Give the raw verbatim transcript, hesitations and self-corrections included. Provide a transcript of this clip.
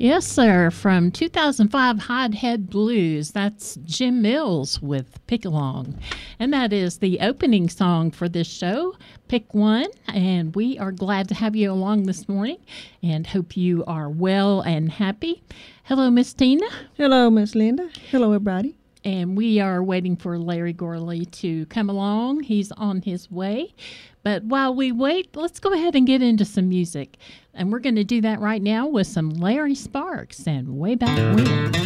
Yes, sir. From two thousand five Hothead Blues. That's Jim Mills with Pick Along. And that is the opening song for this show, Pick One. And we are glad to have you along this morning and hope you are well and happy. Hello, Miss Tina. Hello, Miss Linda. Hello, everybody. And we are waiting for Larry Gorley to come along. He's on his way. But while we wait, let's go ahead and get into some music. And we're going to do that right now with some Larry Sparks and Way Back When.